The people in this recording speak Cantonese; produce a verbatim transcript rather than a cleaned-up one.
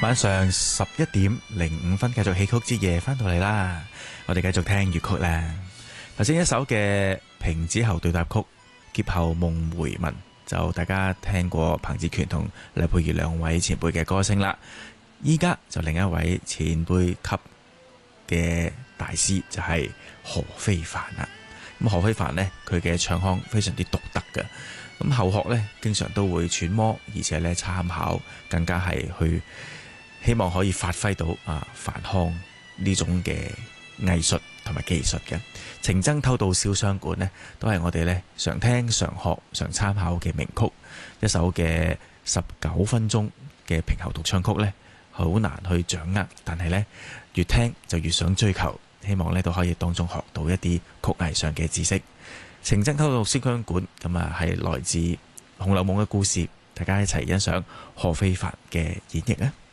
晚上十一點零五分，繼續戲曲之夜翻到嚟啦。我哋繼續聽粵曲啦。頭先一首嘅平子喉對答曲《劫後夢回文》，就大家聽過彭志權同黎佩儀兩位前輩嘅歌聲啦。依家就另一位前輩級嘅大師就係何非凡啦。咁何非凡呢，佢嘅唱腔非常之獨特嘅。咁後學呢，經常都會揣摩，而且咧參考，更加係去希望可以發揮到啊梵腔呢種嘅藝術同埋技術嘅。情僧偷渡瀟湘館呢，都係我哋咧常聽常學常參考嘅名曲。一首嘅十九分鐘嘅平喉獨唱曲呢，好難去掌握，但係呢，越聽就越想追求，希望咧都可以當中學到一啲曲藝上嘅知識。情僧偷渡瀟湘館咁啊，係來自《紅樓夢》嘅故事，大家一齊欣賞何非凡嘅演繹啊！